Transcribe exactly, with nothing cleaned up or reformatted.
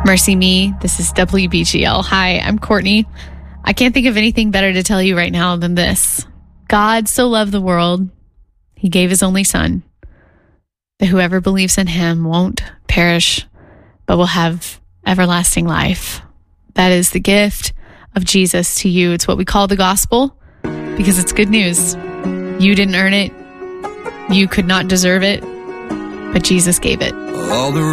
Mercy Me. This is W B G L. Hi, I'm Courtney. I can't think of anything better to tell you right now than this. God so loved the world, he gave his only son, that whoever believes in him won't perish, but will have everlasting life. That is the gift of Jesus to you. It's what we call the gospel because it's good news. You didn't earn it. You could not deserve it, but Jesus gave it. All the